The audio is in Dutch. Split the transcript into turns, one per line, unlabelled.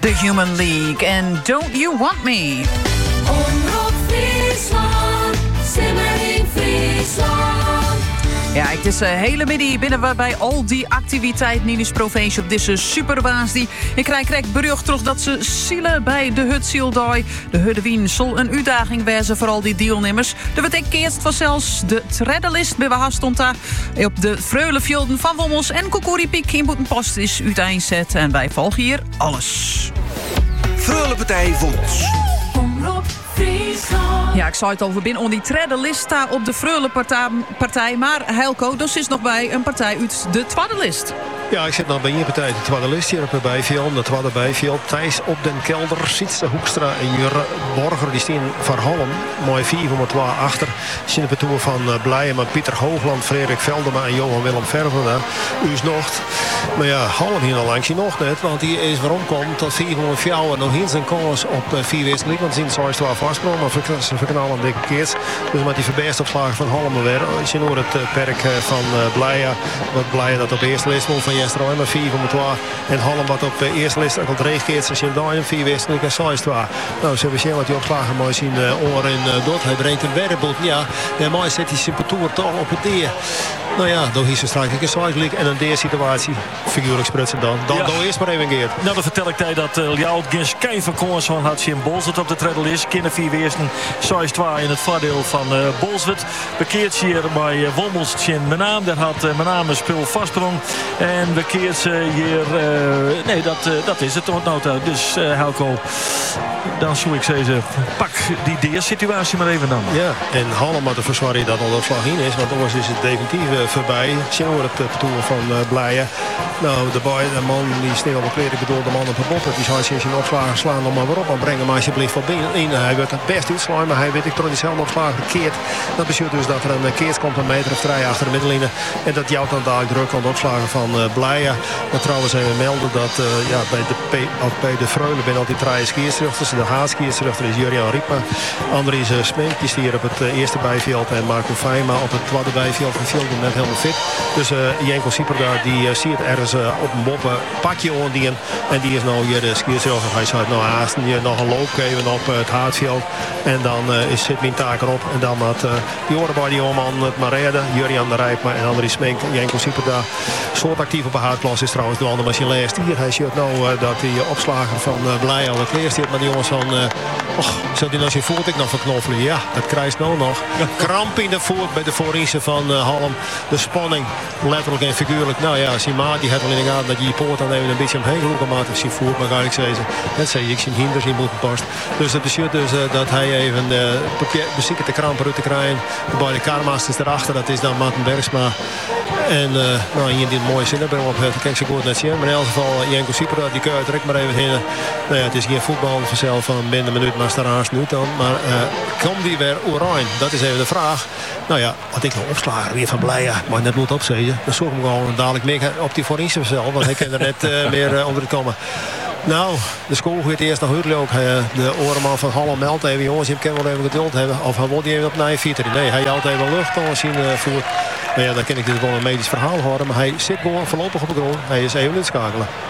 The Human League en Don't You Want Me.
Omroep Friesland, Simmering Friesland.
Ja, het is hele middag binnen waarbij al die activiteit Ninis provincie op deze superwaasdie. Ik krijg bericht terug dat ze zielen bij de Hutzieldooi. De Huddewien zal een uitdaging wezen voor al die deelnemers. Er wordt eerst vanzelfs de treddelist bij waar stond daar op de Freulenvelden van Wommels en Kokoriepiek in Boetenpost is uiteenzet. En wij volgen hier alles.
Freulenpartij Wommels.
Omroep Friesland.
Ja, ik zei het al, we binnen on die treddelist staan op de Freulenpartij. Maar Heilko, dus is nog bij een partij uit de twaddelist.
Ja, ik zit nog bij je partij, de tweede list hier op de bijveld. De tweede bijveld, Thijs op den Kelder, Sietse Hoekstra en Jurre Borger. Die staan voor Holm, mooi 4,2 achter. Zien de betoer van Blijen met Pieter Hoogland, Frederik Veldema en Johan Willem Verver. U is nog. Maar ja, Holm hier al langs nog net, want die is waarom komt tot 404 en nog eens een kans op 4 wedstrijden. Want ze zien zoals 12 vastbron, maar ze verknallen een dikke keer. Dus met die verbeestopslagen van Holm weer. Je hoort het perk van Blijen, wat Blijen dat op de eerste list moet van Jesterheim met 4,2 en Holm wat op de eerste list ook al 3 keer als je daar in 4 wedstrijden en 6 2. Nou, ze hebben zien wat die opslagen mooi zien oor in Dort. Hij brengt een werkboot. Ja, en mooi zet die temperatuur toch op het deer. Nou ja, door hier zo straks een cycling en een deersituatie. Figuurlijk sprutsen dan. Dan doe eerst maar even keer.
Nou, dan vertel ik dat Ljout Gens Kei van Koonsson had zien Bolswet op de treddel is. Kinder 4 weersten, 6-2 in het voordeel van Bolswet. Bekeert ze hier bij Wommels in Menaam. Daar had Menaam een spul vastbrong. En bekeert ze hier... nee, dat is het tot nou. Dus Helco, dan zou ik zeggen, pak die deersituatie maar even dan.
Ja, en Holm had de verzwaring dat al dat slag in is. Want anders is het definitief voorbij. Zien we het toer van Blijen. Nou, de man die sneeuw op kleren bedoel de man op het bot. Die zou sinds je opslagen slaan nog maar weer op. En brengen maar alsjeblieft wat binnen in. Hij wordt het best uitslaan, maar hij weet ik door diezelfde opslagen keert. Dat betekent dus dat er een keert komt een meter of 3 achter de middenlijn. En dat jouwt dan daar druk aan de opslagen van Blijen. Maar trouwens even melden dat bij de Freulen ben al die 3 skierstruchters. De haatskierstruchter is Jurian Riepa. Andries Smink, die is hier op het eerste bijveld. En Marco Feima op het tweede bijveld. Die viel net helemaal fit. Dus Jenko Sieperda die ziet ergens op een boppen pakje ondien. En die is nou hier de skierstruchter. Hij zou nou haasten hier nog een loop geven op het haatveld. En dan zit mijn taak erop. En dan had die horen bij die man het maar redden. Jurian de Rijpma en Andries Smink. Jenko Sieperda. Soort actief op een haatklasse is trouwens de andere machine leest hier. Hij ziet nou dat die opslager van Blij al het leest heeft. Maar die jongens van... zult hij nou zijn voet ik nog verknoffelen? Ja, dat krijgt nou nog. Kramp in de voet bij de voorinse van Holm. De spanning, letterlijk en figuurlijk. Nou ja, zijn maat die had wel in de gaten dat je poort dan even een beetje omheen gelopen maat. Zijn voet, maar ga ik zeggen. Dat zei ik, zijn hinders in moeten past. Dus dat betekent dus dat hij even bezieken te krampen uit te krijgen. Bij de karmasters erachter, dat is dan Martin Bergsma. En nou, hier die mooie zinnenbril op heeft. Kijk, ze goed net zien. Maar in elk geval, Jenko Sieperda, die kun je direct maar even heen. Nou ja, het is geen voetbal vanzelf van binnen een minuut, maar staraars nu dan. Maar komt die weer oranje? Dat is even de vraag. Nou ja, wat ik nog opslagen weer van Blijen. Maar net moet opzeggen. Dan zorg ik me gewoon dadelijk meer op die voorinse zelf. Want hij kan er net meer onder komen. Nou, de school gaat eerst nog heel ook. De orenman van Holm meldt even, jongens, je kan wel even geduld hebben. Of hij wil die even op nijfieteren. Nee, hij houdt even lucht aan zien voert. Nou ja, dan kan ik dit wel een medisch verhaal horen. Maar hij zit gewoon voorlopig op de grond. Hij is even in het schakelen.